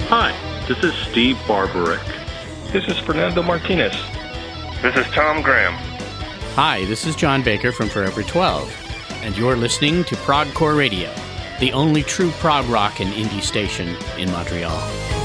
Hi, this is Steve Barbarick. This is Fernando Martinez. This is Tom Graham. Hi, this is John Baker from Forever 12, and you're listening to Progcore Radio, the only true prog rock and indie station in Montreal.